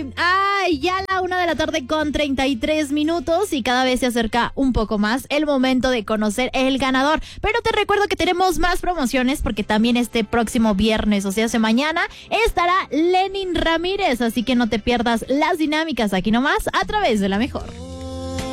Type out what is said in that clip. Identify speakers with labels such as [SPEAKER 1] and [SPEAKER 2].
[SPEAKER 1] Ya la 1:33 y cada vez se acerca un poco más el momento de conocer el ganador. Pero te recuerdo que tenemos más promociones porque también este próximo viernes, o sea, mañana, estará Lenin Ramírez. Así que no te pierdas las dinámicas aquí nomás a través de La Mejor.